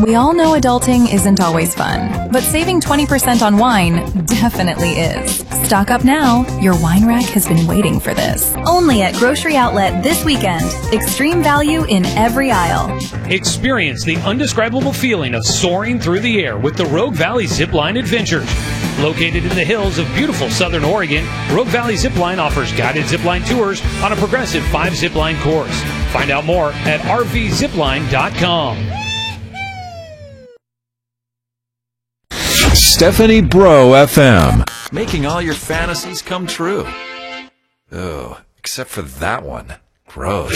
We all know adulting isn't always fun, but saving 20% on wine definitely is. Stock up now. Your wine rack has been waiting for this. Only at Grocery Outlet this weekend. Extreme value in every aisle. Experience the indescribable feeling of soaring through the air with the Rogue Valley Zipline Adventures. Located in the hills of beautiful southern Oregon, Rogue Valley Zipline offers guided zipline tours on a progressive 5 zipline course. Find out more at rvzipline.com. Stephanie Bro FM. Making all your fantasies come true. Oh, except for that one. Gross.